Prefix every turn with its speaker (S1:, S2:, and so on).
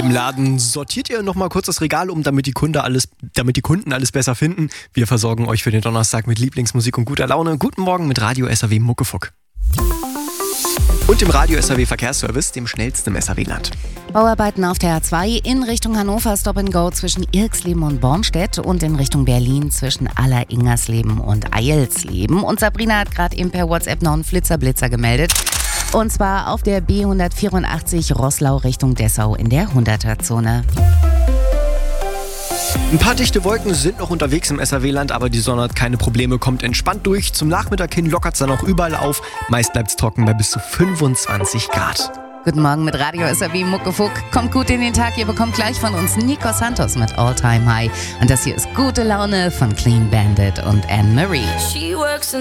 S1: Im Laden sortiert ihr nochmal kurz das Regal um, damit die Kunden alles besser finden. Wir versorgen euch für den Donnerstag mit Lieblingsmusik und guter Laune. Guten Morgen mit Radio SAW Muckefuck. Und dem Radio SAW Verkehrsservice, dem schnellsten im SAW-Land.
S2: Bauarbeiten auf der A2 in Richtung Hannover, Stop and Go zwischen Irxleben und Bornstedt und in Richtung Berlin zwischen Alleringersleben und Eilsleben. Und Sabrina hat gerade eben per WhatsApp noch einen Flitzer gemeldet. Und zwar auf der B184 Roßlau Richtung Dessau in der 100er-Zone.
S1: Ein paar dichte Wolken sind noch unterwegs im SAW-Land, aber die Sonne hat keine Probleme, kommt entspannt durch. Zum Nachmittag hin lockert es dann auch überall auf. Meist bleibt es trocken bei bis zu 25 Grad.
S2: Guten Morgen mit Radio SAW Muckefuck. Kommt gut in den Tag. Ihr bekommt gleich von uns Nico Santos mit All Time High. Und das hier ist Gute Laune von Clean Bandit und Anne Marie.